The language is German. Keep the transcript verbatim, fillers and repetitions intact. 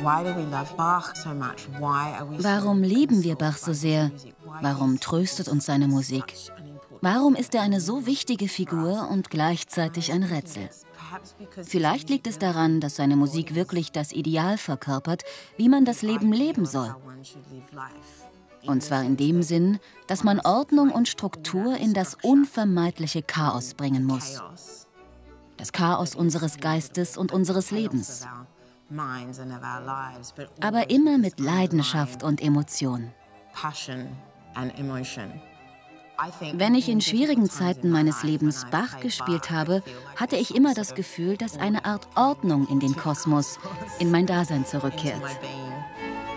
Warum lieben wir Bach so sehr? Warum tröstet uns seine Musik? Warum ist er eine so wichtige Figur und gleichzeitig ein Rätsel? Vielleicht liegt es daran, dass seine Musik wirklich das Ideal verkörpert, wie man das Leben leben soll. Und zwar in dem Sinn, dass man Ordnung und Struktur in das unvermeidliche Chaos bringen muss. Das Chaos unseres Geistes und unseres Lebens. Aber immer mit Leidenschaft und Emotion. Wenn ich in schwierigen Zeiten meines Lebens Bach gespielt habe, hatte ich immer das Gefühl, dass eine Art Ordnung in den Kosmos, in mein Dasein zurückkehrt.